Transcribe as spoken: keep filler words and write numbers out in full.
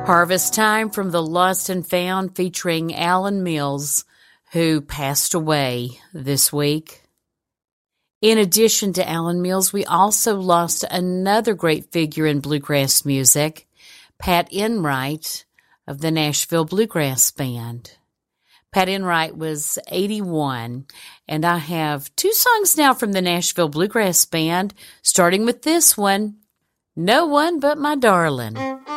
Harvest Time from the Lost and Found featuring Alan Mills, who passed away this week. In addition to Alan Mills, we also lost another great figure in bluegrass music, Pat Enright of the Nashville Bluegrass Band. Pat Enright was eighty-one, and I have two songs now from the Nashville Bluegrass Band, starting with this one, No One But My Darling.